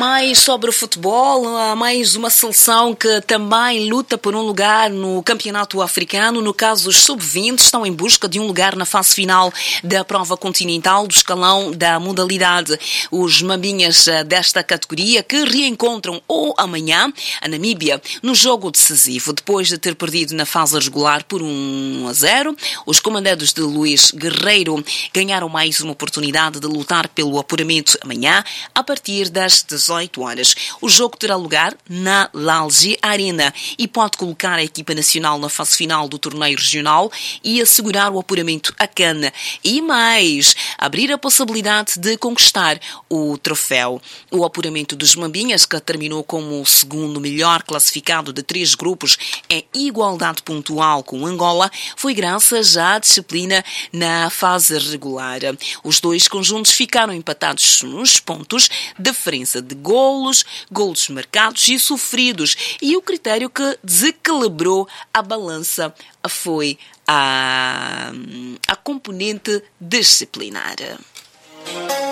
Mais sobre o futebol, há mais uma seleção que também luta por um lugar no campeonato africano. No caso, os sub-20 estão em busca de um lugar na fase final da prova continental do escalão da modalidade. Os mambinhas desta categoria que reencontram ou amanhã a Namíbia no jogo decisivo. Depois de ter perdido na fase regular por 1-0, os comandados de Luís Guerreiro ganharam mais uma oportunidade de lutar pelo apuramento amanhã a partir das 18 horas. O jogo terá lugar na Lalji Arena e pode colocar a equipa nacional na fase final do torneio regional e assegurar o apuramento a CAN. E mais, abrir a possibilidade de conquistar o troféu. O apuramento dos Mambinhas, que terminou como o segundo melhor classificado de 3 grupos em igualdade pontual com Angola, foi graças à disciplina na fase regular. Os dois conjuntos ficaram empatados nos pontos, diferença de golos marcados e sofridos, e o critério que desequilibrou a balança foi a componente disciplinar.